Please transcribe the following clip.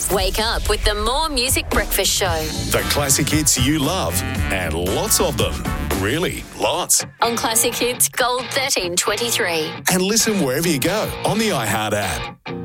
Wake up with the More Music Breakfast Show. The classic hits you love, and lots of them. Really, lots. On Classic Hits Gold 1323. And listen wherever you go on the iHeart app.